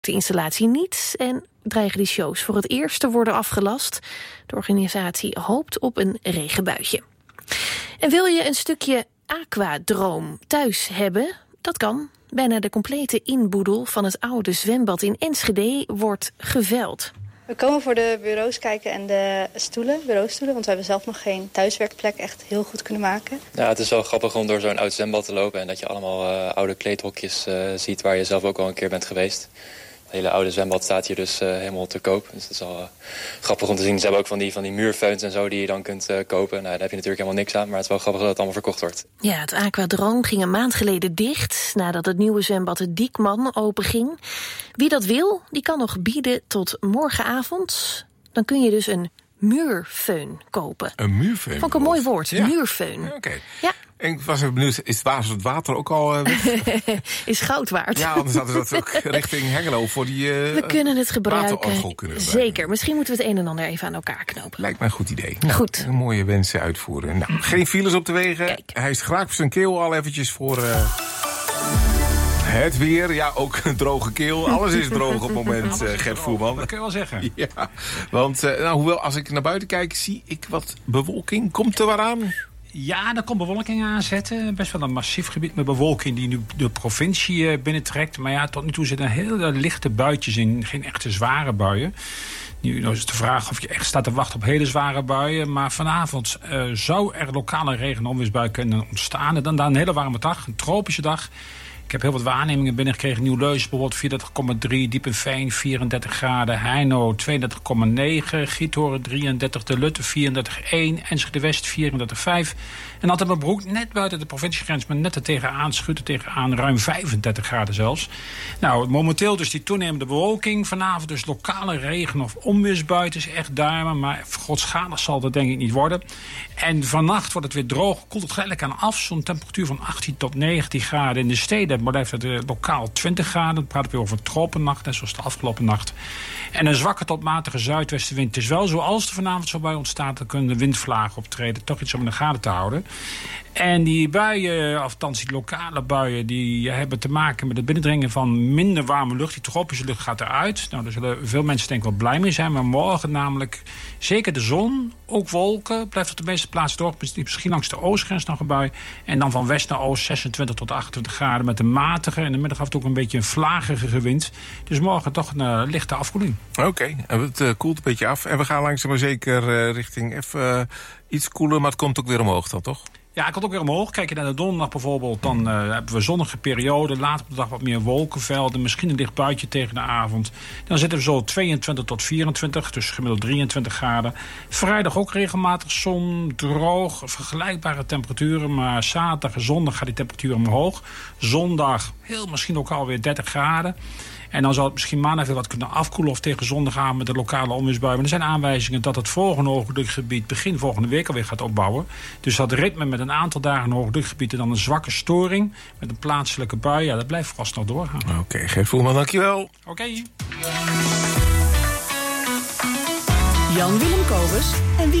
de installatie niet en dreigen die shows voor het eerst te worden afgelast. De organisatie hoopt op een regenbuitje. En wil je een stukje aquadroom thuis hebben? Dat kan. Bijna de complete inboedel van het oude zwembad in Enschede wordt geveld. We komen voor de bureaus kijken en de bureaustoelen, want we hebben zelf nog geen thuiswerkplek echt heel goed kunnen maken. Ja, het is wel grappig om door zo'n oud zwembad te lopen en dat je allemaal oude kleedhokjes ziet waar je zelf ook al een keer bent geweest. Het hele oude zwembad staat hier dus helemaal te koop. Dus dat is wel grappig om te zien. Ze hebben ook van die muurfeuns en zo die je dan kunt kopen. Nou, daar heb je natuurlijk helemaal niks aan, maar het is wel grappig dat het allemaal verkocht wordt. Ja, het Aquadroom ging een maand geleden dicht nadat het nieuwe zwembad het Diekman openging. Wie dat wil, die kan nog bieden tot morgenavond. Dan kun je dus een muurfeun kopen. Een muurfeun? Vond ik een mooi woord, ja. Muurfeun. Oké. Ja. En ik was even benieuwd, is het water ook al weg? Is goud waard. Ja, anders hadden ze dat ook richting Hengelo voor die we kunnen het gebruiken. Zeker, misschien moeten we het een en ander even aan elkaar knopen. Lijkt mij een goed idee. Nou, goed. Een mooie wensen uitvoeren. Nou, geen files op de wegen. Kijk. Hij is graag op zijn keel al eventjes voor... Het weer, ja, ook een droge keel. Alles is droog op het moment, Gert Voerman. Dat kun je wel zeggen. Ja, want hoewel als ik naar buiten kijk, zie ik wat bewolking. Komt er waaraan? Ja, er komt bewolking aanzetten. Best wel een massief gebied met bewolking die nu de provincie binnentrekt. Maar ja, tot nu toe zitten hele lichte buitjes in. Geen echte zware buien. Nu is het de vraag of je echt staat te wachten op hele zware buien. Maar vanavond zou er lokale regen- en onweersbuien kunnen ontstaan. En dan een hele warme dag, een tropische dag. Ik heb heel wat waarnemingen binnengekregen. Nieuw-Leus bijvoorbeeld 34,3, Diepenveen 34 graden, Heino 32,9, Giethoorn 33, De Lutte 34,1, Enschede West 34,5. En Attenborough net buiten de provinciegrens, maar net er tegenaan, schudt tegenaan ruim 35 graden zelfs. Nou, momenteel dus die toenemende bewolking. Vanavond dus lokale regen- of onweersbuien is echt duimen, maar grootschalig zal dat denk ik niet worden. En vannacht wordt het weer droog, koelt het geleidelijk aan af. Zo'n temperatuur van 18 tot 19 graden in de steden. Maar blijft het lokaal 20 graden. Dan praten we weer over een tropennacht, net zoals de afgelopen nacht. En een zwakke tot matige zuidwestenwind. Het is wel zo, als er vanavond zo bij ontstaat, dan kunnen de windvlagen optreden. Toch iets om in de gaten te houden. En die buien, althans die lokale buien, die hebben te maken met het binnendringen van minder warme lucht. Die tropische lucht gaat eruit. Nou, daar zullen veel mensen denk ik wel blij mee zijn. Maar morgen namelijk zeker de zon, ook wolken. Blijft op de meeste plaatsen droog. Misschien langs de oostgrens nog een bui. En dan van west naar oost 26 tot 28 graden met een matige en de middag af en toe ook een beetje een vlagerige wind. Dus morgen toch een lichte afkoeling. Oké, het koelt een beetje af. En we gaan langzaam maar zeker richting even iets koeler. Maar het komt ook weer omhoog dan, toch? Ja, het komt ook weer omhoog. Kijk je naar de donderdag bijvoorbeeld, dan hebben we zonnige periode. Later op de dag wat meer wolkenvelden. Misschien een licht buitje tegen de avond. Dan zitten we zo 22 tot 24, dus gemiddeld 23 graden. Vrijdag ook regelmatig zon, droog, vergelijkbare temperaturen. Maar zaterdag en zondag gaat die temperatuur omhoog. Zondag heel misschien ook alweer 30 graden. En dan zal het misschien maandag weer wat kunnen afkoelen of tegen zondag aan met de lokale onweersbuien. Maar er zijn aanwijzingen dat het volgende hoogdrukgebied begin volgende week alweer gaat opbouwen. Dus dat ritme met een aantal dagen een hoogdrukgebied en dan een zwakke storing met een plaatselijke bui, ja, dat blijft vast nog doorgaan. Oké, Gert Voerman, dankjewel. Oké. Jan Willem Kobus en wie